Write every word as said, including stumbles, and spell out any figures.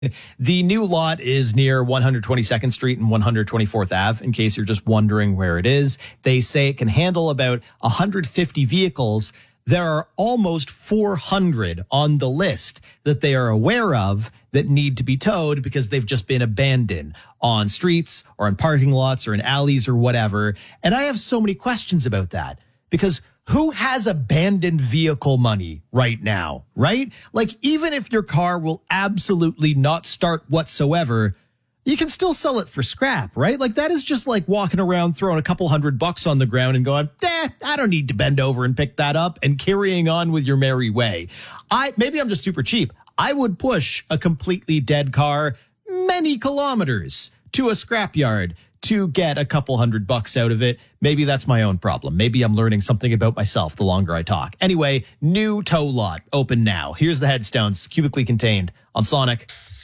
The new lot is near one hundred twenty-second Street and one hundred twenty-fourth Ave, in case you're just wondering where it is. They say it can handle about one hundred fifty vehicles. There are almost four hundred on the list that they are aware of that need to be towed because they've just been abandoned on streets or in parking lots or in alleys or whatever. And I have so many questions about that because who has abandoned vehicle money right now, right? Like, even if your car will absolutely not start whatsoever, you can still sell it for scrap, right? Like, that is just like walking around throwing a couple hundred bucks on the ground and going, eh, I don't need to bend over and pick that up, and carrying on with your merry way. I maybe I'm just super cheap. I would push a completely dead car many kilometers to a scrapyard to get a couple hundred bucks out of it. Maybe that's my own problem. Maybe I'm learning something about myself the longer I talk. Anyway, new tow lot open now. Here's the headstones, cubically contained on Sonic.